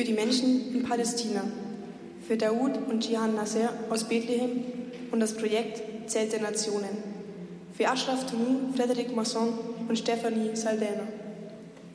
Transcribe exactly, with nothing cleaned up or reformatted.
für die Menschen in Palästina, für Daoud und Jihan Nasser aus Bethlehem und das Projekt Zelt der Nationen, für Ashraf Tunu, Frederik Masson und Stephanie Saldana.